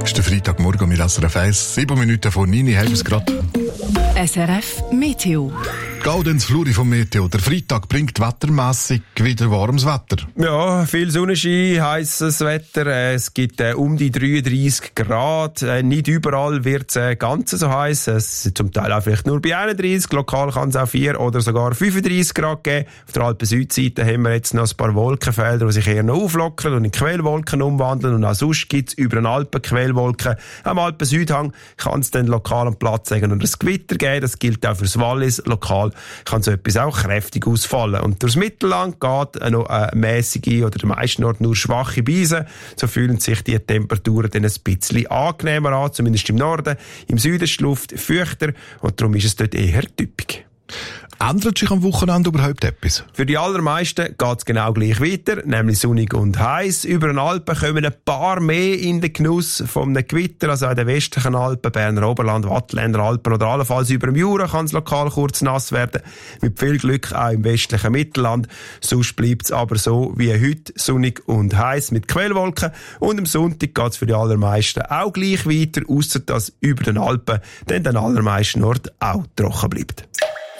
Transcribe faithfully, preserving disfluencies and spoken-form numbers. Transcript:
ist der Freitagmorgen mit S R F eins. Sieben Minuten vor neun haben wir es gerade. S R F Meteo. Gaudenz Fluri vom Meteo. Der Freitag bringt wettermässig wieder warmes Wetter. Ja, viel Sonnenschein, heisses Wetter. Es gibt äh, um die dreiunddreissig Grad. Äh, nicht überall wird es äh, ganz so heiß. Es ist zum Teil auch vielleicht nur bei einunddreissig. Lokal kann es auch vier oder sogar fünfunddreissig Grad geben. Auf der Alpen-Südseite haben wir jetzt noch ein paar Wolkenfelder, die sich eher noch auflockern und in Quellwolken umwandeln. Und auch sonst gibt es über den Alpen Quellwolken. Am Alpen-Südhang kann es dann lokal am Platz sagen und ein Gewitter geben. Das gilt auch fürs Wallis. Lokal kann so etwas auch kräftig ausfallen. Und durchs Mittelland geht noch eine mäßige oder meist nur schwache Brise. So fühlen sich die Temperaturen dann ein bisschen angenehmer an, zumindest im Norden. Im Süden ist die Luft feuchter und darum ist es dort eher typisch. Ändert sich am Wochenende überhaupt etwas? Für die allermeisten geht es genau gleich weiter, nämlich sonnig und heiß. Über den Alpen kommen ein paar mehr in den Genuss von einem Gewitter, also in den westlichen Alpen, Berner Oberland, Wattländer Alpen oder allenfalls über dem Jura kann es lokal kurz nass werden. Mit viel Glück auch im westlichen Mittelland. Sonst bleibt es aber so wie heute, sonnig und heiß mit Quellwolken. Und am Sonntag geht es für die allermeisten auch gleich weiter, ausser dass über den Alpen dann den allermeisten Ort auch trocken bleibt.